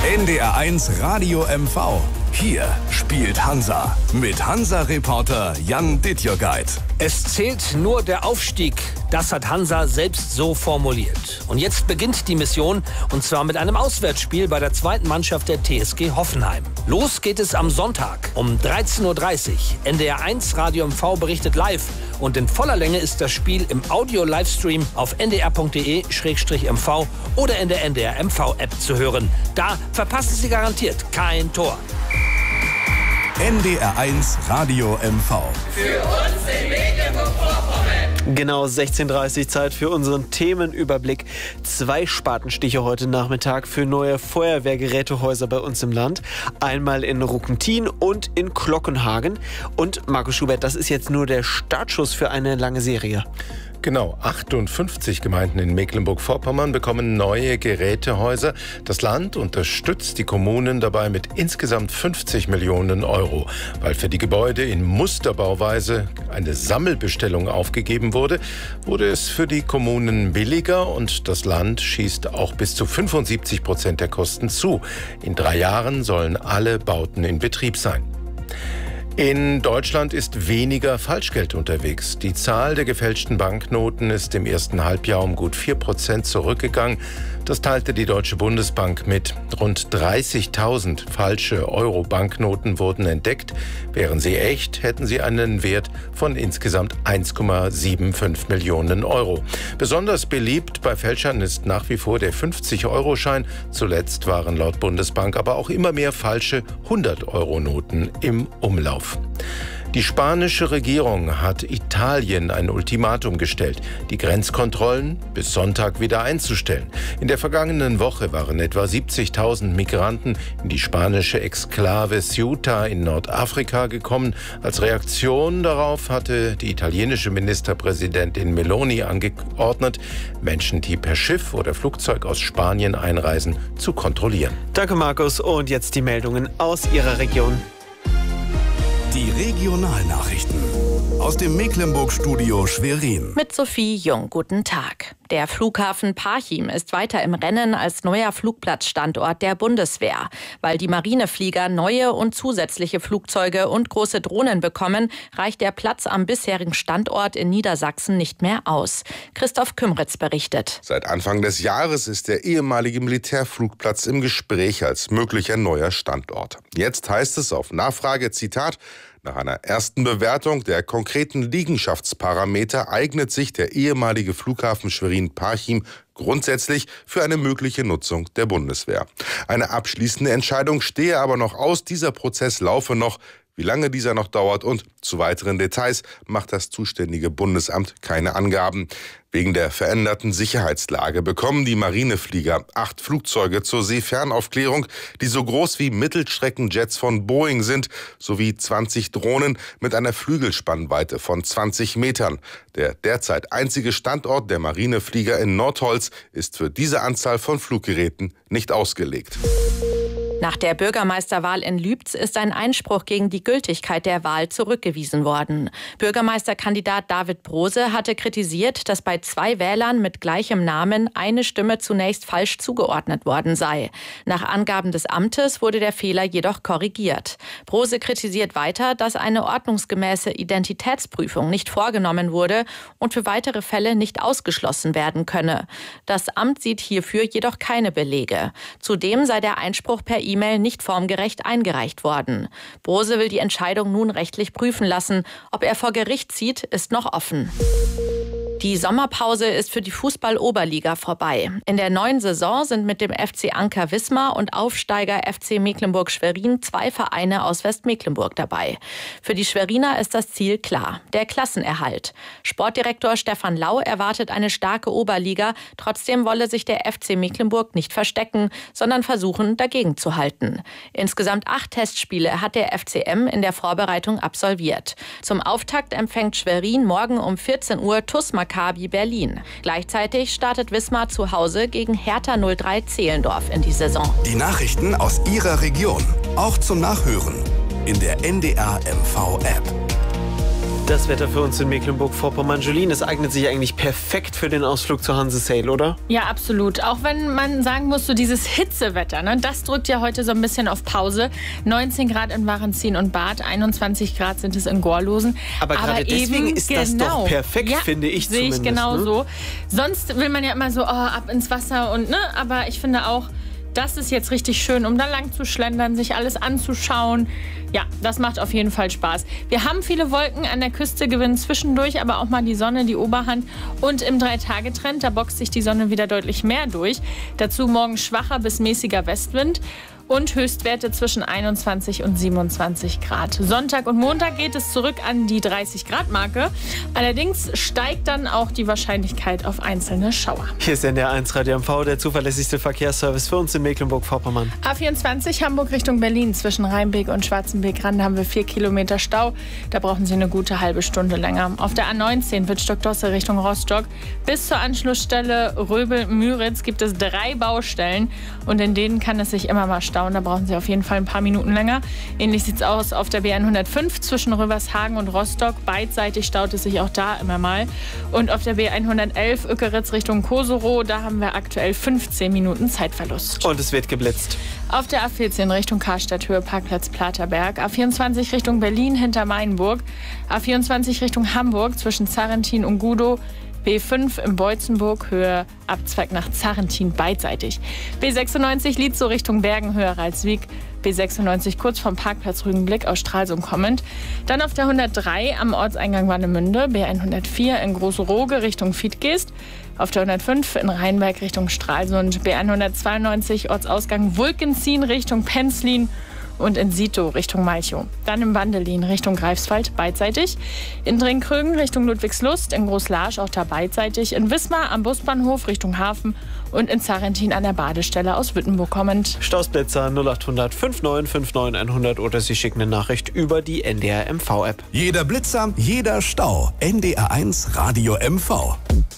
NDR1 Radio MV. Hier spielt Hansa mit Hansa-Reporter Jan Dittjörgeit. Es zählt nur der Aufstieg. Das hat Hansa selbst so formuliert. Und jetzt beginnt die Mission, und zwar mit einem Auswärtsspiel bei der zweiten Mannschaft der TSG Hoffenheim. Los geht es am Sonntag um 13:30 Uhr. NDR1 Radio MV berichtet live. Und in voller Länge ist das Spiel im Audio-Livestream auf ndr.de/mv oder in der NDR MV-App zu hören. Da verpassen Sie garantiert kein Tor. NDR1 Radio MV. Für uns in Mecklenburg-Vorpommern. Genau 16:30 Uhr, Zeit für unseren Themenüberblick. 2 Spatenstiche heute Nachmittag für neue Feuerwehrgerätehäuser bei uns im Land. Einmal in Ruckentin und in Glockenhagen. Und Markus Schubert, das ist jetzt nur der Startschuss für eine lange Serie. Genau, 58 Gemeinden in Mecklenburg-Vorpommern bekommen neue Gerätehäuser. Das Land unterstützt die Kommunen dabei mit insgesamt 50 Millionen Euro. Weil für die Gebäude in Musterbauweise eine Sammelbestellung aufgegeben wurde, wurde es für die Kommunen billiger und das Land schießt auch bis zu 75% der Kosten zu. In 3 Jahren sollen alle Bauten in Betrieb sein. In Deutschland ist weniger Falschgeld unterwegs. Die Zahl der gefälschten Banknoten ist im ersten Halbjahr um gut 4% zurückgegangen. Das teilte die Deutsche Bundesbank mit. Rund 30.000 falsche Euro-Banknoten wurden entdeckt. Wären sie echt, hätten sie einen Wert von insgesamt 1,75 Millionen Euro. Besonders beliebt bei Fälschern ist nach wie vor der 50-Euro-Schein. Zuletzt waren laut Bundesbank aber auch immer mehr falsche 100-Euro-Noten im Umlauf. Die spanische Regierung hat Italien ein Ultimatum gestellt, die Grenzkontrollen bis Sonntag wieder einzustellen. In der vergangenen Woche waren etwa 70.000 Migranten in die spanische Exklave Ceuta in Nordafrika gekommen. Als Reaktion darauf hatte die italienische Ministerpräsidentin Meloni angeordnet, Menschen, die per Schiff oder Flugzeug aus Spanien einreisen, zu kontrollieren. Danke, Markus. Und jetzt die Meldungen aus Ihrer Region. Die Regionalnachrichten aus dem Mecklenburg-Studio Schwerin. Mit Sophie Jung, guten Tag. Der Flughafen Parchim ist weiter im Rennen als neuer Flugplatzstandort der Bundeswehr. Weil die Marineflieger neue und zusätzliche Flugzeuge und große Drohnen bekommen, reicht der Platz am bisherigen Standort in Niedersachsen nicht mehr aus. Christoph Kümritz berichtet. Seit Anfang des Jahres ist der ehemalige Militärflugplatz im Gespräch als möglicher neuer Standort. Jetzt heißt es auf Nachfrage, Zitat, nach einer ersten Bewertung der konkreten Liegenschaftsparameter eignet sich der ehemalige Flughafen Schwerin-Parchim grundsätzlich für eine mögliche Nutzung der Bundeswehr. Eine abschließende Entscheidung stehe aber noch aus. Dieser Prozess laufe noch. Wie lange dieser noch dauert und zu weiteren Details macht das zuständige Bundesamt keine Angaben. Wegen der veränderten Sicherheitslage bekommen die Marineflieger 8 Flugzeuge zur Seefernaufklärung, die so groß wie Mittelstreckenjets von Boeing sind, sowie 20 Drohnen mit einer Flügelspannweite von 20 Metern. Der derzeit einzige Standort der Marineflieger in Nordholz ist für diese Anzahl von Fluggeräten nicht ausgelegt. Nach der Bürgermeisterwahl in Lübz ist ein Einspruch gegen die Gültigkeit der Wahl zurückgewiesen worden. Bürgermeisterkandidat David Brose hatte kritisiert, dass bei 2 Wählern mit gleichem Namen eine Stimme zunächst falsch zugeordnet worden sei. Nach Angaben des Amtes wurde der Fehler jedoch korrigiert. Brose kritisiert weiter, dass eine ordnungsgemäße Identitätsprüfung nicht vorgenommen wurde und für weitere Fälle nicht ausgeschlossen werden könne. Das Amt sieht hierfür jedoch keine Belege. Zudem sei der Einspruch per E-Mail nicht formgerecht eingereicht worden. Brose will die Entscheidung nun rechtlich prüfen lassen. Ob er vor Gericht zieht, ist noch offen. Die Sommerpause ist für die Fußball-Oberliga vorbei. In der neuen Saison sind mit dem FC Anker Wismar und Aufsteiger FC Mecklenburg-Schwerin 2 Vereine aus Westmecklenburg dabei. Für die Schweriner ist das Ziel klar, der Klassenerhalt. Sportdirektor Stefan Lau erwartet eine starke Oberliga. Trotzdem wolle sich der FC Mecklenburg nicht verstecken, sondern versuchen, dagegen zu halten. Insgesamt 8 Testspiele hat der FCM in der Vorbereitung absolviert. Zum Auftakt empfängt Schwerin morgen um 14 Uhr TuS Maccabi Berlin. Gleichzeitig startet Wismar zu Hause gegen Hertha 03 Zehlendorf in die Saison. Die Nachrichten aus Ihrer Region, auch zum Nachhören in der NDR MV App. Das Wetter für uns in Mecklenburg-Vorpommern. Julien, es eignet sich eigentlich perfekt für den Ausflug zur Hanse-Sail, oder? Ja, absolut. Auch wenn man sagen muss, so dieses Hitzewetter, ne, das drückt ja heute so ein bisschen auf Pause. 19 Grad in Warenzien und Bad, 21 Grad sind es in Gorlosen. Aber gerade deswegen ist das doch perfekt, ja, finde ich zumindest. Sehe ich genau ne? so. Sonst will man ja immer so ab ins Wasser und ne, aber ich finde auch, das ist jetzt richtig schön, um da lang zu schlendern, sich alles anzuschauen. Ja, das macht auf jeden Fall Spaß. Wir haben viele Wolken an der Küste, gewinnen zwischendurch aber auch mal die Sonne, die Oberhand. Und im 3-Tage-Trend, da boxt sich die Sonne wieder deutlich mehr durch. Dazu morgen schwacher bis mäßiger Westwind und Höchstwerte zwischen 21 und 27 Grad. Sonntag und Montag geht es zurück an die 30-Grad-Marke. Allerdings steigt dann auch die Wahrscheinlichkeit auf einzelne Schauer. Hier ist NDR 1 Radio MV, der zuverlässigste Verkehrsservice für uns in Mecklenburg-Vorpommern. A24 Hamburg Richtung Berlin. Zwischen Rheinbeek und Schwarzenbeek-Rand haben wir 4 Kilometer Stau. Da brauchen Sie eine gute halbe Stunde länger. Auf der A19 Wittstock-Dosse Richtung Rostock. Bis zur Anschlussstelle Röbel-Müritz gibt es 3 Baustellen. Und in denen kann es sich immer mal stauen. Da brauchen Sie auf jeden Fall ein paar Minuten länger. Ähnlich sieht es aus auf der B105 zwischen Rövershagen und Rostock. Beidseitig staut es sich auch da immer mal. Und auf der B111 Ückeritz Richtung Koserow, da haben wir aktuell 15 Minuten Zeitverlust. Und es wird geblitzt. Auf der A14 Richtung Karstadt Höhe Parkplatz Platerberg. A24 Richtung Berlin hinter Mainburg. A24 Richtung Hamburg zwischen Zarrentin und Gudow. B5 im Beutzenburg, Höhe Abzweig nach Zarrentin beidseitig. B96 Lietzow Richtung Bergen, Höhe Ralswiek. B96 kurz vom Parkplatz Rügenblick aus Stralsund kommend. Dann auf der 103 am Ortseingang Warnemünde. B104 in Große-Roge Richtung Fiedgeest. Auf der 105 in Rheinberg Richtung Stralsund. B192 Ortsausgang Wulkenzien Richtung Penzlin. Und in Sito Richtung Malchow. Dann im Wandelin Richtung Greifswald beidseitig. In Dringkrögen Richtung Ludwigslust, in Großlarsch auch da beidseitig. In Wismar am Busbahnhof Richtung Hafen und in Zarrentin an der Badestelle aus Wittenburg kommend. Stausblitzer 0800 5959 100 oder Sie schicken eine Nachricht über die NDR MV-App. Jeder Blitzer, jeder Stau. NDR 1 Radio MV.